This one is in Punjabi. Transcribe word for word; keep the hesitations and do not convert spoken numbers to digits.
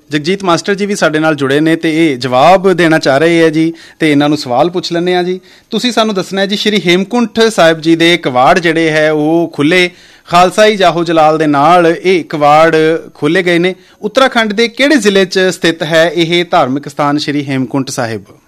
ਜਗਜੀਤ ਮਾਸਟਰ ਜੀ ਵੀ ਸਾਡੇ ਨਾਲ ਜੁੜੇ ਨੇ ਤੇ ਇਹ ਜਵਾਬ ਦੇਣਾ ਚਾਹ ਰਹੇ ਹੈ ਜੀ, ਤੇ ਇਹਨਾਂ ਨੂੰ ਸਵਾਲ ਪੁੱਛ ਲੈਂਦੇ ਹਾਂ ਜੀ। ਤੁਸੀਂ ਸਾਨੂੰ ਦੱਸਣਾ ਹੈ ਜੀ, ਸ਼੍ਰੀ ਹੇਮਕੁੰਟ ਸਾਹਿਬ ਜੀ ਦੇ ਕਵਾੜ ਜਿਹੜੇ ਹੈ ਉਹ ਖੁੱਲ੍ਹੇ, ਖਾਲਸਾਈ ਜਾਹੋ ਜਲਾਲ ਦੇ ਨਾਲ ਇਹ ਕਵਾੜ ਖੋਲ੍ਹੇ ਗਏ ਨੇ। ਉੱਤਰਾਖੰਡ ਦੇ ਕਿਹੜੇ ਜ਼ਿਲ੍ਹੇ 'ਚ ਸਥਿਤ ਹੈ ਇਹ ਧਾਰਮਿਕ ਸਥਾਨ ਸ਼੍ਰੀ ਹੇਮਕੁੰਟ ਸਾਹਿਬ?